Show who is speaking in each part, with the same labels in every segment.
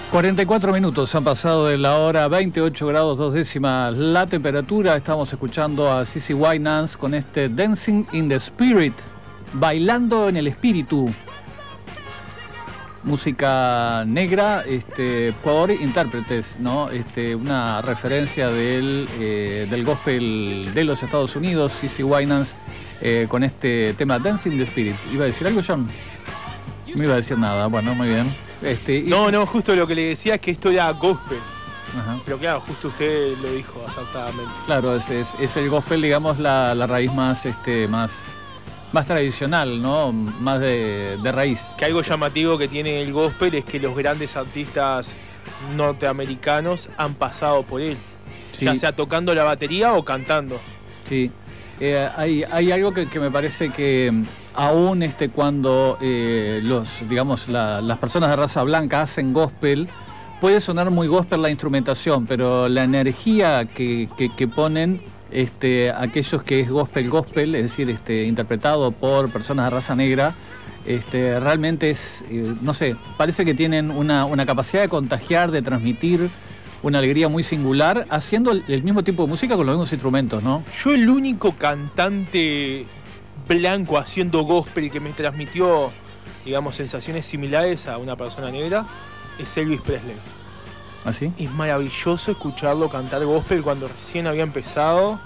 Speaker 1: 44 minutos han pasado de la hora, 28 grados 2 décimas la temperatura. Estamos escuchando a CeCe Winans con este Dancing in the Spirit, bailando en el espíritu. Música negra, por intérpretes, ¿no? Una referencia del gospel de los Estados Unidos, CeCe Winans, con este tema Dancing in the Spirit. ¿Iba a decir algo, John? No iba a decir nada, bueno, muy bien.
Speaker 2: No, justo lo que le decía es que esto era gospel.
Speaker 1: Ajá.
Speaker 2: Pero claro, justo usted lo dijo acertadamente.
Speaker 1: Claro, es el gospel, digamos, la raíz más tradicional, ¿no? Más de raíz.
Speaker 2: Que algo llamativo que tiene el gospel es que los grandes artistas norteamericanos han pasado por él. Sí. Ya sea tocando la batería o cantando.
Speaker 1: Sí. Hay algo que me parece que aún cuando las personas de raza blanca hacen gospel, puede sonar muy gospel la instrumentación, pero la energía que ponen aquellos que es gospel, es decir, interpretado por personas de raza negra, realmente es, no sé, parece que tienen una capacidad de contagiar, de transmitir una alegría muy singular, haciendo el mismo tipo de música con los mismos instrumentos, ¿no?
Speaker 2: Yo el único cantante blanco haciendo gospel que me transmitió, digamos, sensaciones similares a una persona negra es Elvis Presley.
Speaker 1: ¿Ah, sí?
Speaker 2: Es maravilloso escucharlo cantar gospel cuando recién había empezado,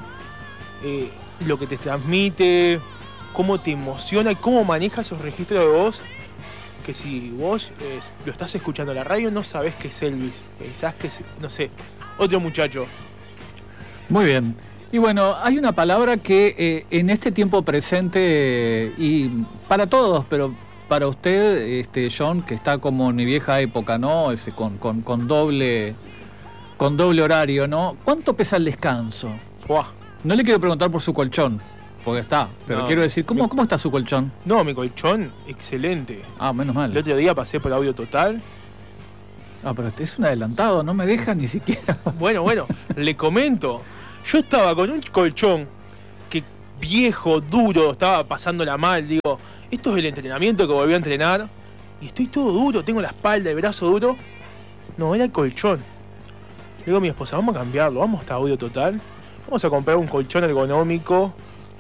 Speaker 2: lo que te transmite, cómo te emociona y cómo maneja esos registros de voz, que si vos lo estás escuchando en la radio no sabés que es Elvis, pensás que es, no sé, otro muchacho.
Speaker 1: Muy bien. Y bueno, hay una palabra que en este tiempo presente, y para todos, pero para usted, John, que está como en mi vieja época, ¿no? Con doble horario, ¿no? ¿Cuánto pesa el descanso?
Speaker 2: ¡Buah!
Speaker 1: No le quiero preguntar por su colchón, porque está, pero no, quiero decir, ¿cómo está su colchón?
Speaker 2: No, mi colchón, excelente.
Speaker 1: Ah, menos mal.
Speaker 2: El otro día pasé por Audio Total.
Speaker 1: Ah, pero es un adelantado, no me deja ni siquiera.
Speaker 2: Bueno, le comento. Yo estaba con un colchón que viejo, duro, estaba pasándola mal, digo, esto es el entrenamiento que volví a entrenar y estoy todo duro, tengo la espalda, el brazo duro. No, era el colchón. Le digo a mi esposa, vamos a cambiarlo, vamos hasta Audio Total, vamos a comprar un colchón ergonómico,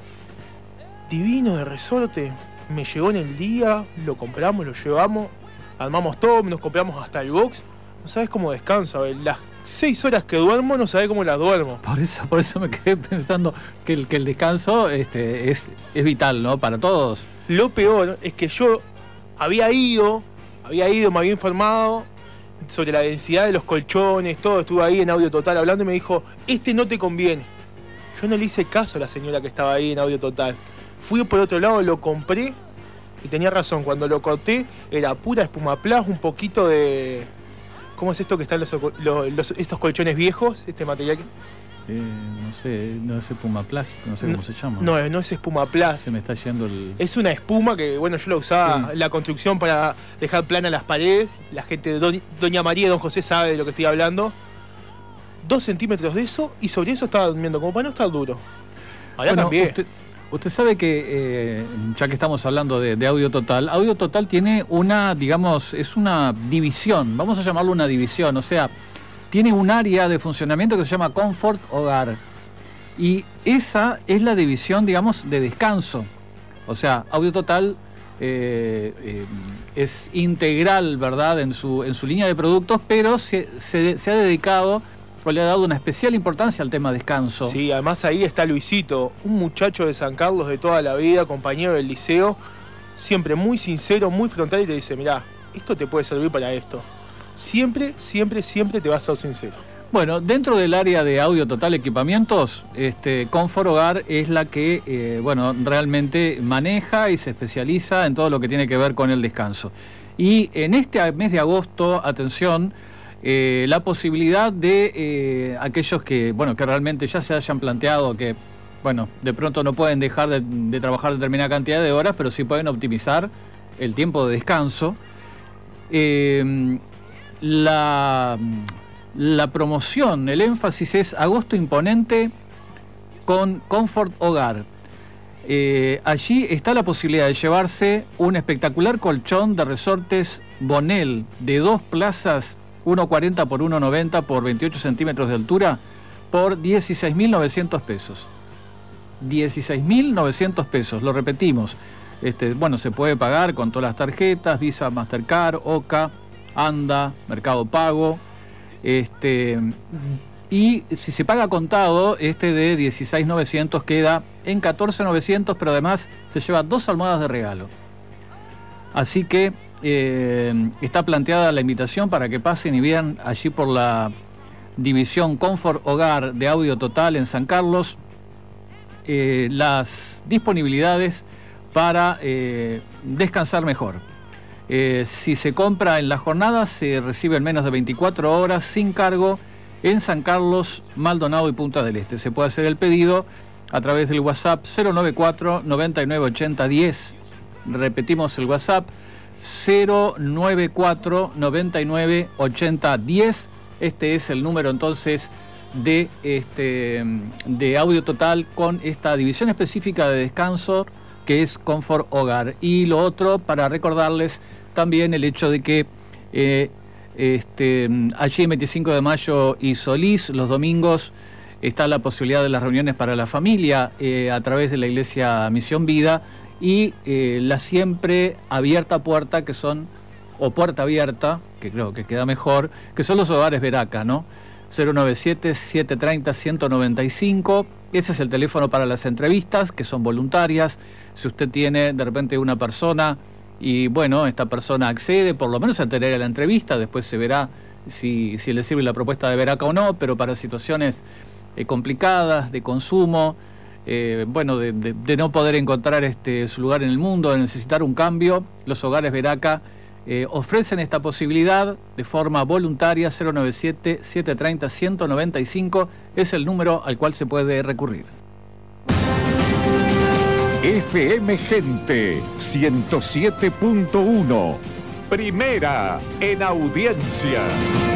Speaker 2: divino, de resorte. Me llegó en el día, lo compramos, lo llevamos, armamos todo, nos compramos hasta el box. No sabes cómo descanso, a ver, las 6 horas que duermo no sabés cómo las duermo.
Speaker 1: Por eso me quedé pensando que el descanso es vital, ¿no? Para todos.
Speaker 2: Lo peor es que yo había ido, me había informado sobre la densidad de los colchones, todo, estuve ahí en Audio Total hablando y me dijo, no te conviene. Yo no le hice caso a la señora que estaba ahí en Audio Total. Fui por otro lado, lo compré y tenía razón, cuando lo corté era pura espuma plus, un poquito de... ¿Cómo es esto que están estos colchones viejos? Este material que...
Speaker 1: no es espuma plástico, no sé cómo se llama.
Speaker 2: No es espuma plus.
Speaker 1: Se me está yendo el...
Speaker 2: Es una espuma que, bueno, yo la usaba en la construcción para dejar plana las paredes. La gente de Doña María y Don José sabe de lo que estoy hablando. 2 centímetros de eso y sobre eso estaba durmiendo, como para no estar duro. Ahora cambié.
Speaker 1: Usted sabe que, ya que estamos hablando de Audio Total tiene una, digamos, es una división, vamos a llamarlo una división, o sea, tiene un área de funcionamiento que se llama Comfort Hogar. Y esa es la división, digamos, de descanso. O sea, Audio Total es integral, ¿verdad?, en su línea de productos, pero se ha dedicado... le ha dado una especial importancia al tema descanso.
Speaker 2: Sí, además ahí está Luisito, un muchacho de San Carlos de toda la vida, compañero del liceo, siempre muy sincero, muy frontal y te dice, mirá, esto te puede servir para esto. Siempre te va a ser sincero.
Speaker 1: Bueno, dentro del área de Audio Total Equipamientos, Comfort Hogar es la que, realmente maneja y se especializa en todo lo que tiene que ver con el descanso. Y en este mes de agosto, atención, la posibilidad de aquellos que realmente ya se hayan planteado que, de pronto no pueden dejar de trabajar determinada cantidad de horas, pero sí pueden optimizar el tiempo de descanso. La promoción, el énfasis es agosto imponente con Comfort Hogar. Allí está la posibilidad de llevarse un espectacular colchón de resortes Bonel de 2 plazas 1,40 por 1,90 por 28 centímetros de altura, por 16.900 pesos. 16.900 pesos, lo repetimos. Bueno, se puede pagar con todas las tarjetas, Visa, Mastercard, OCA, ANDA, Mercado Pago. Y si se paga contado, de 16.900 queda en 14.900, pero además se lleva 2 almohadas de regalo. Así que está planteada la invitación para que pasen y vean allí por la división Confort Hogar de Audio Total en San Carlos las disponibilidades para descansar mejor. Si se compra en la jornada, se recibe en menos de 24 horas sin cargo en San Carlos, Maldonado y Punta del Este. Se puede hacer el pedido a través del WhatsApp 094 9980 10. Repetimos el WhatsApp 094 9980 10. Este es el número entonces de Audio Total con esta división específica de descanso que es Confort Hogar. Y lo otro, para recordarles también el hecho de que allí en 25 de mayo y Solís, los domingos, está la posibilidad de las reuniones para la familia a través de la Iglesia Misión Vida y la siempre abierta puerta, que son, o puerta abierta, que creo que queda mejor, que son los hogares Veraca, ¿no? 097-730-195, ese es el teléfono para las entrevistas, que son voluntarias. Si usted tiene de repente una persona y bueno, esta persona accede por lo menos a tener la entrevista, después se verá si le sirve la propuesta de Veraca o no, pero para situaciones complicadas, de consumo, de no poder encontrar su lugar en el mundo, de necesitar un cambio, los hogares Veraca ofrecen esta posibilidad de forma voluntaria. 097-730-195 es el número al cual se puede recurrir.
Speaker 3: FM Gente 107.1, primera en audiencia.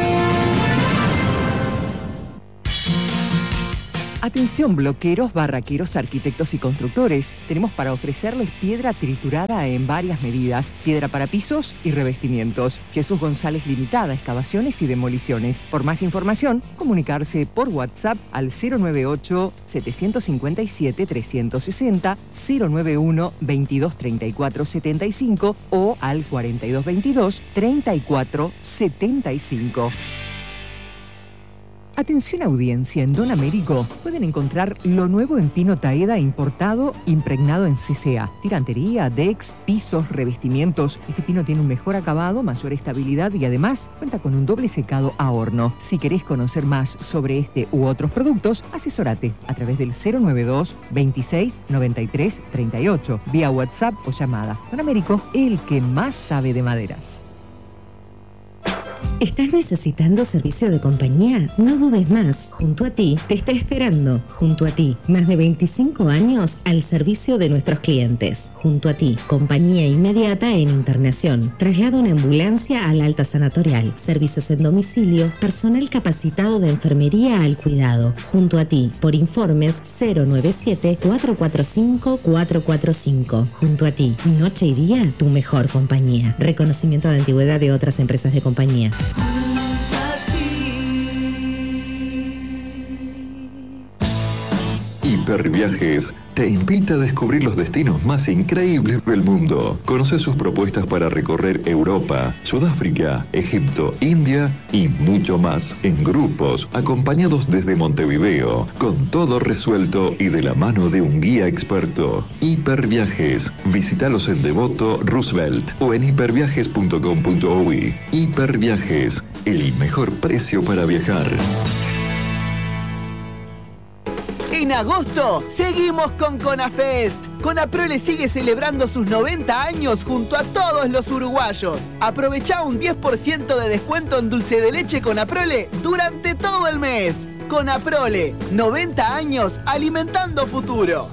Speaker 4: Atención bloqueros, barraqueros, arquitectos y constructores. Tenemos para ofrecerles piedra triturada en varias medidas, piedra para pisos y revestimientos. Jesús González Limitada, excavaciones y demoliciones. Por más información, comunicarse por WhatsApp al 098-757-360, 091-2234-75 o al 4222-3475. Atención audiencia, en Don Américo pueden encontrar lo nuevo en pino Taeda importado, impregnado en CCA. Tirantería, decks, pisos, revestimientos. Este pino tiene un mejor acabado, mayor estabilidad y además cuenta con un doble secado a horno. Si querés conocer más sobre este u otros productos, asesórate a través del 092 26 93 38, vía WhatsApp o llamada. Don Américo, el que más sabe de maderas.
Speaker 5: ¿Estás necesitando servicio de compañía? No dudes más. Junto a ti te está esperando. Junto a ti, más de 25 años al servicio de nuestros clientes. Junto a ti, compañía inmediata en internación. Traslado en ambulancia al alta sanatorial. Servicios en domicilio. Personal capacitado de enfermería al cuidado. Junto a ti, por informes 097-445-445. Junto a ti, noche y día, tu mejor compañía. Reconocimiento de antigüedad de otras empresas de compañía.
Speaker 6: Hiperviajes te invita a descubrir los destinos más increíbles del mundo. Conoce sus propuestas para recorrer Europa, Sudáfrica, Egipto, India y mucho más en grupos, acompañados desde Montevideo, con todo resuelto y de la mano de un guía experto. Hiperviajes. Visítalos en Devoto, Roosevelt o en hiperviajes.com.uy. Hiperviajes, el mejor precio para viajar.
Speaker 7: En agosto, seguimos con Conafest. Conaprole sigue celebrando sus 90 años junto a todos los uruguayos. Aprovecha un 10% de descuento en dulce de leche Conaprole durante todo el mes. Conaprole, 90 años alimentando futuro.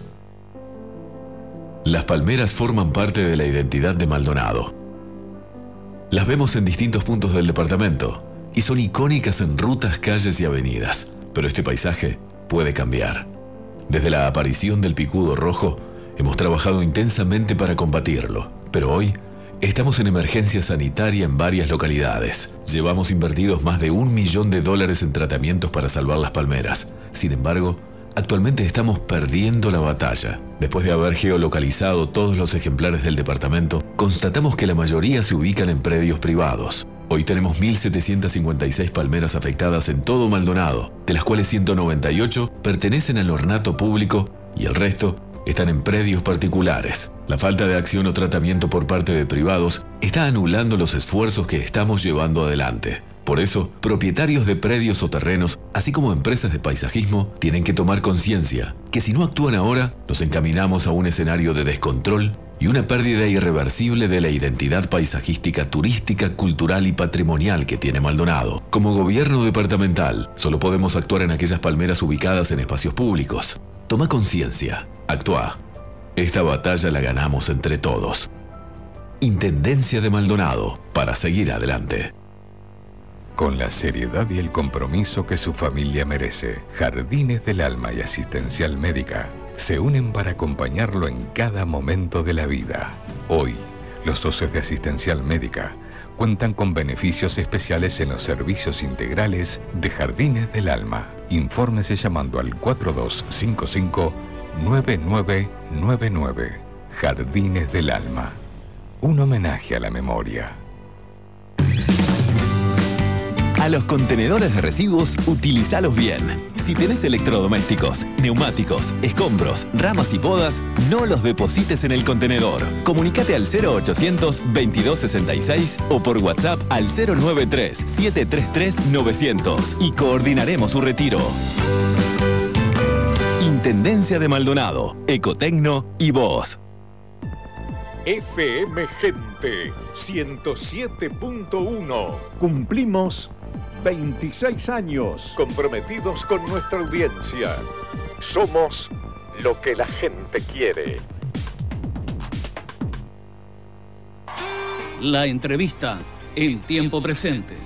Speaker 8: Las palmeras forman parte de la identidad de Maldonado. Las vemos en distintos puntos del departamento y son icónicas en rutas, calles y avenidas. Pero este paisaje puede cambiar. Desde la aparición del picudo rojo, hemos trabajado intensamente para combatirlo, pero hoy Estamos en emergencia sanitaria en varias localidades. Llevamos invertidos más de $1 millón en tratamientos para salvar las palmeras. Sin embargo, actualmente estamos perdiendo la batalla. Después de haber geolocalizado todos los ejemplares del departamento, constatamos que la mayoría se ubican en predios privados. Hoy tenemos 1.756 palmeras afectadas en todo Maldonado, de las cuales 198 pertenecen al ornato público y el resto están en predios particulares. La falta de acción o tratamiento por parte de privados está anulando los esfuerzos que estamos llevando adelante. Por eso, propietarios de predios o terrenos, así como empresas de paisajismo, tienen que tomar conciencia que si no actúan ahora, nos encaminamos a un escenario de descontrol y una pérdida irreversible de la identidad paisajística, turística, cultural y patrimonial que tiene Maldonado. Como gobierno departamental, solo podemos actuar en aquellas palmeras ubicadas en espacios públicos. Toma conciencia, actúa. Esta batalla la ganamos entre todos. Intendencia de Maldonado, para seguir adelante.
Speaker 3: Con la seriedad y el compromiso que su familia merece, Jardines del Alma y Asistencial Médica se unen para acompañarlo en cada momento de la vida. Hoy, los socios de Asistencial Médica cuentan con beneficios especiales en los servicios integrales de Jardines del Alma. Infórmese llamando al 4255-9999. Jardines del Alma. Un homenaje a la memoria.
Speaker 9: A los contenedores de residuos, utilízalos bien. Si tenés electrodomésticos, neumáticos, escombros, ramas y podas, no los deposites en el contenedor. Comunicate al 0800-2266 o por WhatsApp al 093-733-900 y coordinaremos su retiro. Intendencia de Maldonado, Ecotecno y vos.
Speaker 3: FM Gente 107.1. Cumplimos 26 años comprometidos con nuestra audiencia. Somos lo que la gente quiere.
Speaker 10: La entrevista en tiempo presente.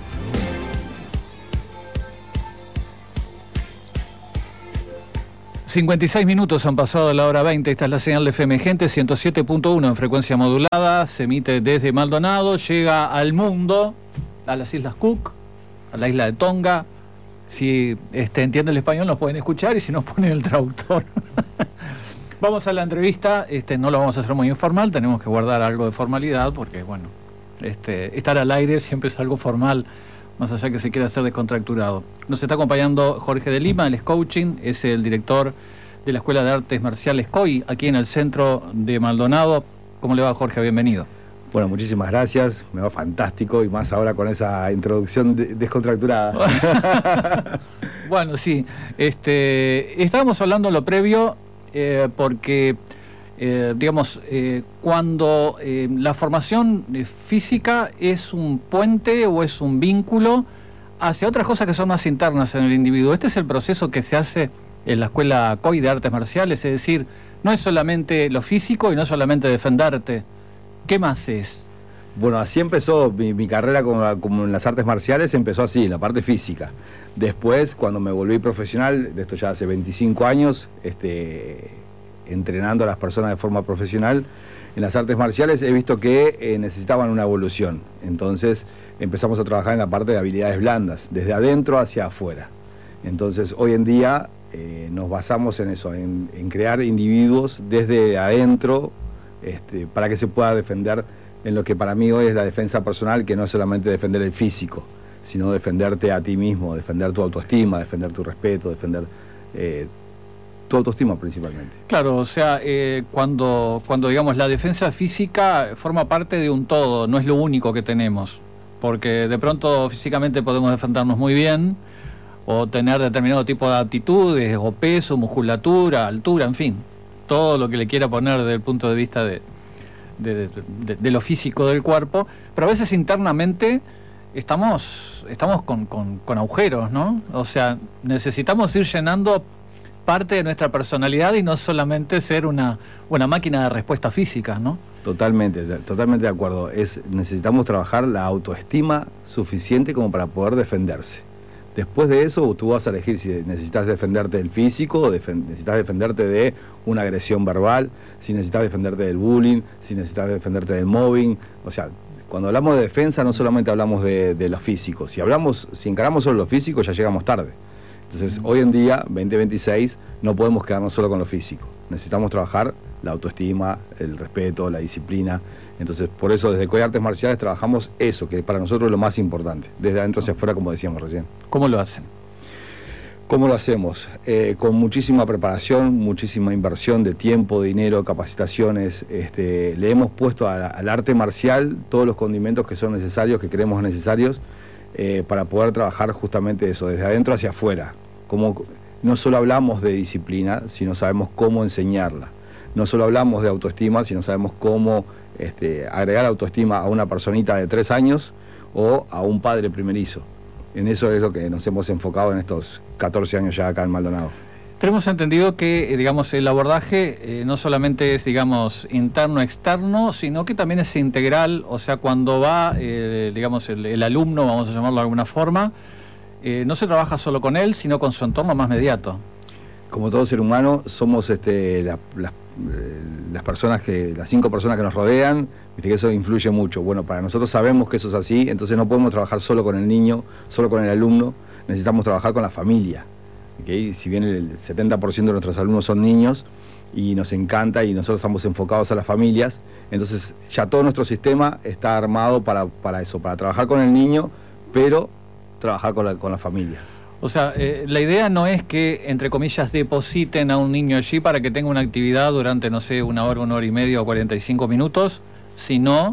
Speaker 1: ...56 han pasado de la hora 20... Esta es la señal de FM Gente 107.1 en frecuencia modulada. Se emite desde Maldonado, llega al mundo, a las Islas Cook, a la isla de Tonga. Si entienden el español nos pueden escuchar, y si no ponen el traductor. Vamos a la entrevista. No lo vamos a hacer muy informal, tenemos que guardar algo de formalidad, porque bueno, estar al aire siempre es algo formal, más allá que se quiera hacer descontracturado. Nos está acompañando Jorge de Lima, él es coaching, es el director de la Escuela de Artes Marciales COI, aquí en el centro de Maldonado. ¿Cómo le va, Jorge? Bienvenido.
Speaker 11: Bueno, muchísimas gracias, me va fantástico, y más ahora con esa introducción descontracturada.
Speaker 1: Bueno, sí, estábamos hablando en lo previo, porque cuando la formación física es un puente o es un vínculo hacia otras cosas que son más internas en el individuo. Este es el proceso que se hace en la Escuela COI de Artes Marciales, es decir, no es solamente lo físico y no solamente defenderte. ¿Qué más es?
Speaker 11: Bueno, así empezó mi carrera como en las artes marciales, empezó así, en la parte física. Después, cuando me volví profesional, de esto ya hace 25 años, entrenando a las personas de forma profesional en las artes marciales, he visto que necesitaban una evolución. Entonces empezamos a trabajar en la parte de habilidades blandas, desde adentro hacia afuera. Entonces hoy en día nos basamos en eso, en crear individuos desde adentro, para que se pueda defender en lo que para mí hoy es la defensa personal, que no es solamente defender el físico, sino defenderte a ti mismo, defender tu autoestima, defender tu respeto, defender tu autoestima principalmente.
Speaker 1: Claro, o sea, cuando digamos la defensa física forma parte de un todo, no es lo único que tenemos, porque de pronto físicamente podemos defendernos muy bien o tener determinado tipo de aptitudes o peso, musculatura, altura, en fin, todo lo que le quiera poner desde el punto de vista de lo físico del cuerpo, pero a veces internamente estamos con agujeros, ¿no? O sea, necesitamos ir llenando parte de nuestra personalidad y no solamente ser una máquina de respuesta física, ¿no?
Speaker 11: Totalmente de acuerdo. Necesitamos trabajar la autoestima suficiente como para poder defenderse. Después de eso, tú vas a elegir si necesitas defenderte del físico, o necesitas defenderte de una agresión verbal, si necesitas defenderte del bullying, si necesitas defenderte del mobbing. O sea, cuando hablamos de defensa no solamente hablamos de lo físico. Si encaramos solo lo físico, ya llegamos tarde. Entonces, hoy en día, 2026, no podemos quedarnos solo con lo físico. Necesitamos trabajar la autoestima, el respeto, la disciplina. Entonces, por eso desde COI Artes Marciales trabajamos eso, que para nosotros es lo más importante, desde adentro hacia afuera, como decíamos recién.
Speaker 1: ¿Cómo lo hacen?
Speaker 11: ¿Cómo lo hacemos? Con muchísima preparación, muchísima inversión de tiempo, dinero, capacitaciones. Le hemos puesto al arte marcial todos los condimentos que son necesarios, que creemos necesarios, para poder trabajar justamente eso, desde adentro hacia afuera. No solo hablamos de disciplina, sino sabemos cómo enseñarla. No solo hablamos de autoestima, sino sabemos cómo agregar autoestima a una personita de 3 años o a un padre primerizo. En eso es lo que nos hemos enfocado en estos 14 años ya acá en Maldonado.
Speaker 1: Tenemos entendido que, digamos, el abordaje no solamente es, digamos, interno-externo, sino que también es integral. O sea, cuando va, digamos, el alumno, vamos a llamarlo de alguna forma, no se trabaja solo con él, sino con su entorno más mediato.
Speaker 11: Como todo ser humano, somos las 5 personas que nos rodean, que eso influye mucho. Bueno, para nosotros sabemos que eso es así, entonces no podemos trabajar solo con el niño, solo con el alumno, necesitamos trabajar con la familia. ¿Okay? Si bien el 70% de nuestros alumnos son niños y nos encanta y nosotros estamos enfocados a las familias, entonces ya todo nuestro sistema está armado para eso, para trabajar con el niño, pero trabajar con la familia.
Speaker 1: O sea, la idea no es que, entre comillas, depositen a un niño allí para que tenga una actividad durante, no sé, 1 hora, 1 hora y media o 45 minutos, sino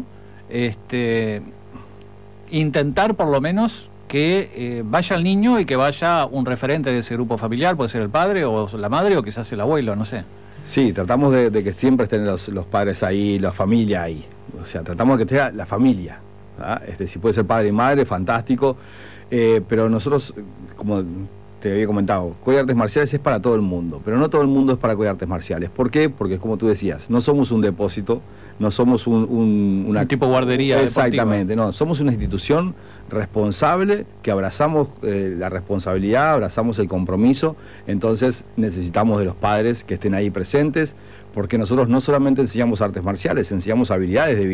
Speaker 1: intentar por lo menos que vaya el niño y que vaya un referente de ese grupo familiar, puede ser el padre o la madre o quizás el abuelo, no sé.
Speaker 11: Sí, tratamos de que siempre estén los padres ahí, la familia ahí. O sea, tratamos de que esté la familia. ¿Ah? Si puede ser padre y madre, fantástico. Pero nosotros, como te había comentado, COI Artes Marciales es para todo el mundo, pero no todo el mundo es para COI Artes Marciales. ¿Por qué? Porque, como tú decías, no somos un depósito, no somos un
Speaker 1: tipo guardería.
Speaker 11: Exactamente,
Speaker 1: deportiva.
Speaker 11: No, somos una institución responsable que abrazamos la responsabilidad, abrazamos el compromiso. Entonces necesitamos de los padres que estén ahí presentes, porque nosotros no solamente enseñamos artes marciales, enseñamos habilidades de vida.